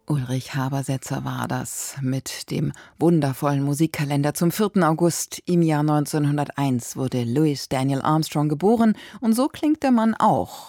Ulrich Habersetzer war das mit dem wundervollen Musikkalender zum 4. August. Im Jahr 1901 wurde Louis Daniel Armstrong geboren und so klingt der Mann auch.